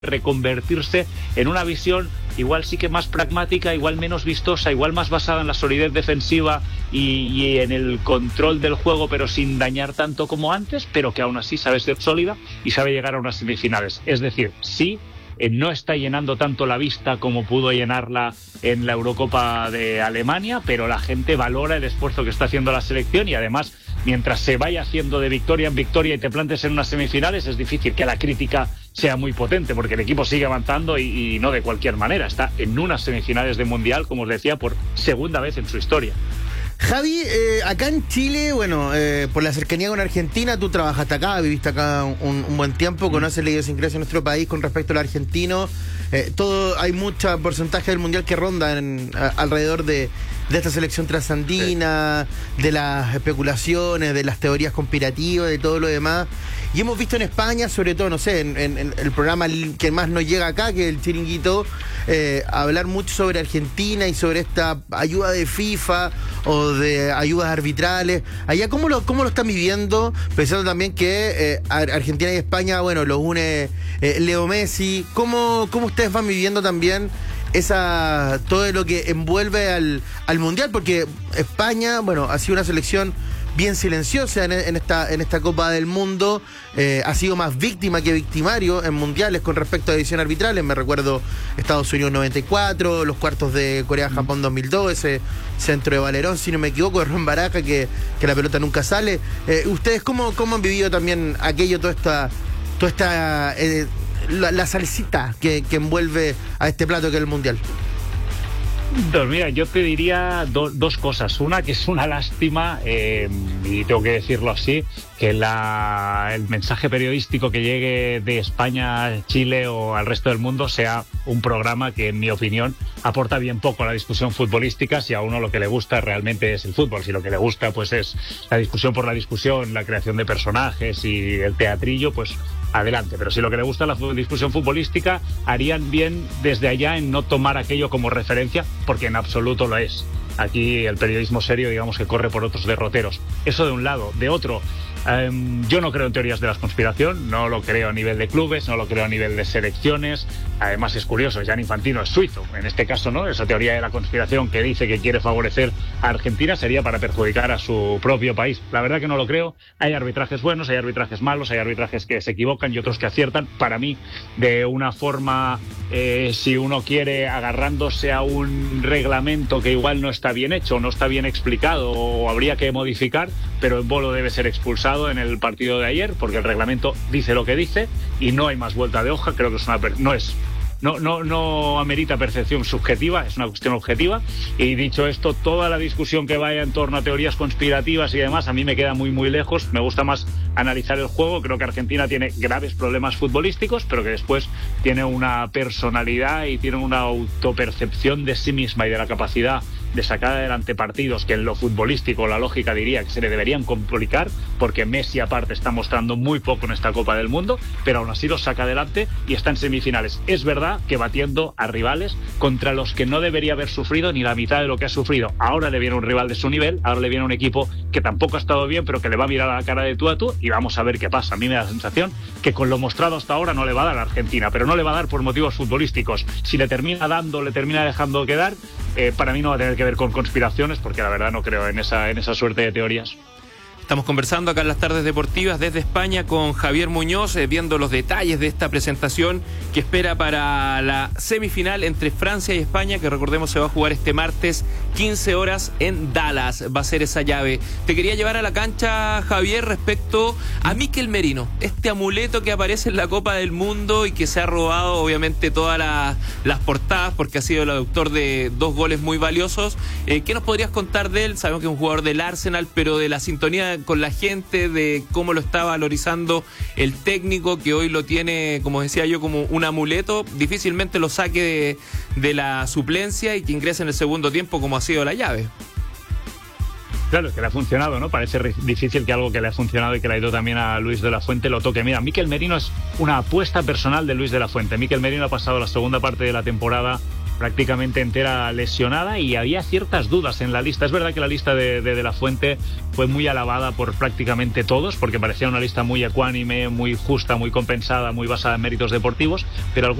reconvertirse en una visión igual sí que más pragmática, igual menos vistosa, igual más basada en la solidez defensiva y en el control del juego, pero sin dañar tanto como antes, pero que aún así sabe ser sólida y sabe llegar a unas semifinales. Es decir, sí, no está llenando tanto la vista como pudo llenarla en la Eurocopa de Alemania, pero la gente valora el esfuerzo que está haciendo la selección y además, mientras se vaya haciendo de victoria en victoria y te plantes en unas semifinales, es difícil que la crítica sea muy potente, porque el equipo sigue avanzando y no de cualquier manera. Está en unas semifinales de Mundial, como os decía, por segunda vez en su historia. Javi, acá en Chile, bueno, por la cercanía con Argentina, tú trabajaste acá, viviste acá un buen tiempo, conoces la idiosincrasia de nuestro país con respecto al argentino. Hay mucho porcentaje del Mundial que ronda alrededor de esta selección trasandina, sí, de las especulaciones, de las teorías conspirativas, de todo lo demás. Y hemos visto en España, sobre todo, no sé, en el programa que más nos llega acá, que es el Chiringuito, hablar mucho sobre Argentina y sobre esta ayuda de FIFA o de ayudas arbitrales. Allá, ¿cómo lo están viviendo? Pensando también que Argentina y España, bueno, los une Leo Messi. ¿Cómo ustedes van viviendo también todo lo que envuelve al Mundial? Porque España, bueno, ha sido una selección bien silenciosa en esta Copa del Mundo, ha sido más víctima que victimario en mundiales con respecto a decisiones arbitrales. Me recuerdo Estados Unidos 94, los cuartos de Corea-Japón 2002, ese centro de Valerón, si no me equivoco, de Ron Baraja, que la pelota nunca sale. ¿Ustedes cómo han vivido también aquello, toda esta la salsita que envuelve a este plato que es el Mundial? Pues mira, yo te diría dos cosas. Una, que es una lástima, y tengo que decirlo así, que el mensaje periodístico que llegue de España a Chile o al resto del mundo sea un programa que, en mi opinión, aporta bien poco a la discusión futbolística, si a uno lo que le gusta realmente es el fútbol. Si lo que le gusta pues es la discusión por la discusión, la creación de personajes y el teatrillo, pues adelante. Pero si lo que le gusta es la discusión futbolística, harían bien desde allá en no tomar aquello como referencia, porque en absoluto lo es. Aquí el periodismo serio, digamos, que corre por otros derroteros. Eso de un lado. De otro, yo no creo en teorías de la conspiración, no lo creo a nivel de clubes, no lo creo a nivel de selecciones. Además es curioso, Gianni Infantino es suizo, en este caso, ¿no? Esa teoría de la conspiración que dice que quiere favorecer a Argentina sería para perjudicar a su propio país. La verdad que no lo creo. Hay arbitrajes buenos, hay arbitrajes malos, hay arbitrajes que se equivocan y otros que aciertan. Para mí, de una forma, si uno quiere, agarrándose a un reglamento que igual no está bien hecho, no está bien explicado o habría que modificar, pero Embolo debe ser expulsado en el partido de ayer porque el reglamento dice lo que dice y no hay más vuelta de hoja. Creo que no amerita percepción subjetiva, es una cuestión objetiva. Y dicho esto, toda la discusión que vaya en torno a teorías conspirativas y demás, a mí me queda muy lejos. Me gusta más analizar el juego. Creo que Argentina tiene graves problemas futbolísticos, pero que después tiene una personalidad y tiene una autopercepción de sí misma y de la capacidad de sacar adelante partidos que en lo futbolístico la lógica diría que se le deberían complicar, porque Messi aparte está mostrando muy poco en esta Copa del Mundo, pero aún así los saca adelante y está en semifinales. Es verdad que batiendo a rivales contra los que no debería haber sufrido ni la mitad de lo que ha sufrido. Ahora le viene un rival de su nivel, ahora le viene un equipo que tampoco ha estado bien, pero que le va a mirar a la cara de tú a tú y vamos a ver qué pasa. A mí me da la sensación que con lo mostrado hasta ahora no le va a dar a Argentina, pero no le va a dar por motivos futbolísticos. Si le termina dando, le termina dejando quedar, para mí no va a tener que ver con conspiraciones, porque la verdad no creo en esa suerte de teorías. Estamos conversando acá en las tardes deportivas desde España con Javier Muñoz, viendo los detalles de esta presentación que espera para la semifinal entre Francia y España, que recordemos se va a jugar este martes 15 horas en Dallas. Va a ser esa llave. Te quería llevar a la cancha, Javier, respecto a Mikel Merino, este amuleto que aparece en la Copa del Mundo y que se ha robado obviamente todas las portadas porque ha sido el autor de 2 goles muy valiosos. ¿Qué nos podrías contar de él? Sabemos que es un jugador del Arsenal, pero de la sintonía con la gente, de cómo lo está valorizando el técnico, que hoy lo tiene, como decía yo, como un amuleto, difícilmente lo saque de la suplencia y que ingrese en el segundo tiempo, como ha sido la llave. Claro, es que le ha funcionado, ¿no? Parece difícil que algo que le ha funcionado y que le ha ido también a Luis de la Fuente lo toque. Mira, Mikel Merino es una apuesta personal de Luis de la Fuente. Mikel Merino ha pasado la segunda parte de la temporada prácticamente entera lesionada, y había ciertas dudas en la lista. Es verdad que la lista de la Fuente fue muy alabada por prácticamente todos, porque parecía una lista muy ecuánime, muy justa, muy compensada, muy basada en méritos deportivos, pero